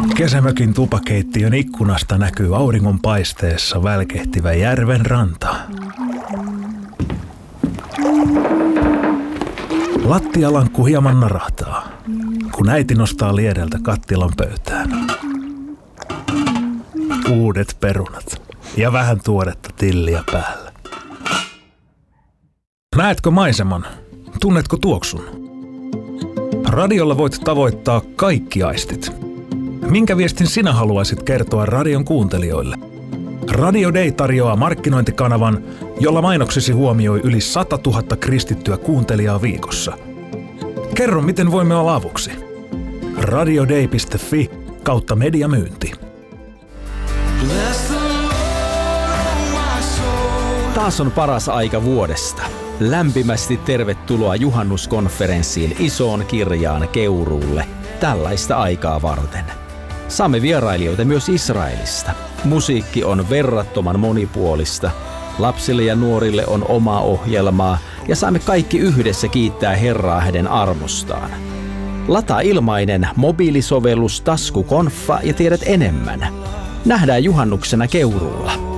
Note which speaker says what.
Speaker 1: Kesämökin tupakeittiön ikkunasta näkyy auringonpaisteessa välkehtivä järven ranta. Lattialankku hieman narahtaa, kun äiti nostaa liedeltä kattilan pöytään. Uudet perunat ja vähän tuoretta tilliä päällä. Näetkö maiseman? Tunnetko tuoksun? Radiolla voit tavoittaa kaikki aistit. Minkä viestin sinä haluaisit kertoa radion kuuntelijoille? Radio Day tarjoaa markkinointikanavan, jolla mainoksesi huomioi yli 100 000 kristittyä kuuntelijaa viikossa. Kerro, miten voimme olla avuksi. radioday.fi/mediamyynti.
Speaker 2: Taas on paras aika vuodesta. Lämpimästi tervetuloa juhannuskonferenssiin Isoon Kirjaan Keuruulle tällaista aikaa varten. Saamme vierailijoita myös Israelista. Musiikki on verrattoman monipuolista. Lapsille ja nuorille on omaa ohjelmaa ja saamme kaikki yhdessä kiittää Herraa hänen armostaan. Lataa ilmainen mobiilisovellus Taskukonfa ja tiedät enemmän. Nähdään juhannuksena Keuruulla.